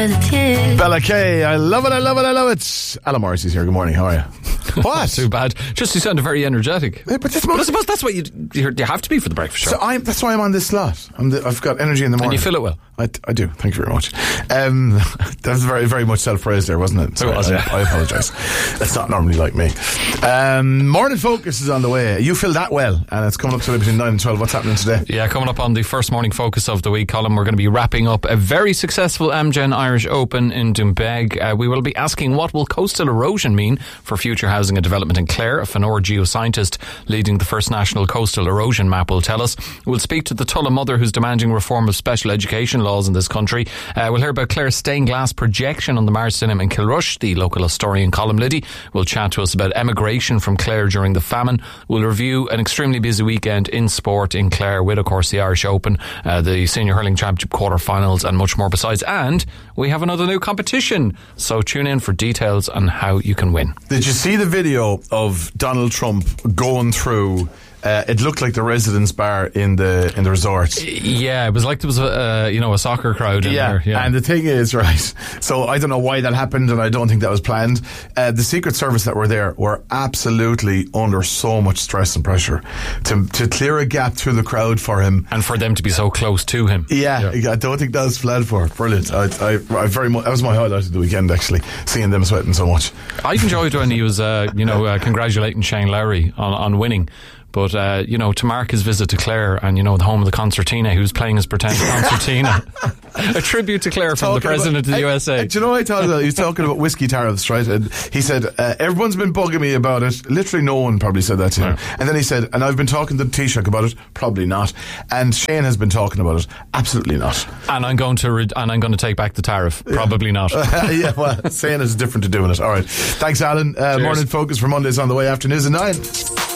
Bella K, I love it, I love it, I love it. Alan Morrissey's here, good morning, how are you? What? Too bad. Just you sounded very energetic. Yeah, but I suppose that's what you have to be for the breakfast show. So that's why I'm on this slot. I've got energy in the morning. And you fill it well. I do, thank you very much. That was very, very much self-praise there, wasn't it? It was, yeah. I apologise. That's not normally like me. Morning Focus is on the way. You filled that well, and it's coming up to between 9 and 12. What's happening today? Yeah, coming up on the first Morning Focus of the week, Colin, we're going to be wrapping up a very successful Amgen Irish Open in Doonbeg. We will be asking what will coastal erosion mean for future housing and development in Clare. A Fenor geoscientist leading the first national coastal erosion map will tell us. We'll speak to the Tulla mother who's demanding reform of special education laws in this country. We'll hear about Clare's stained glass projection on the Marsdenham in Kilrush. The local historian Colm Liddy will chat to us about emigration from Clare during the famine. We'll review an extremely busy weekend in sport in Clare with, of course, the Irish Open, the Senior Hurling Championship quarter-finals and much more besides. And we have another new competition. So tune in for details on how you can win. Did you see the video of Donald Trump going through... it looked like the residence bar in the resort. Yeah, it was like there was a soccer crowd in there. Yeah, and the thing is, right, so I don't know why that happened, and I don't think that was planned. The Secret Service that were there were absolutely under so much stress and pressure to clear a gap through the crowd for him, and for them to be so close to him. Yeah. I don't think that was planned for. Brilliant. I very much, that was my highlight of the weekend, actually, seeing them sweating so much. I enjoyed when he was congratulating Shane Lowry on winning. But, to mark his visit to Clare and, the home of the concertina, he was playing his pretend concertina. A tribute to Clare from the President of the USA. Do you know what I thought about? He was talking about whiskey tariffs, right? And he said, everyone's been bugging me about it. Literally no one probably said that to him. And then he said, and I've been talking to the Taoiseach about it. Probably not. And Shane has been talking about it. Absolutely not. And I'm going to take back the tariff. Probably not. Yeah, well, saying it's different to doing it. All right. Thanks, Alan. Morning Focus for Mondays on the way after news at 9.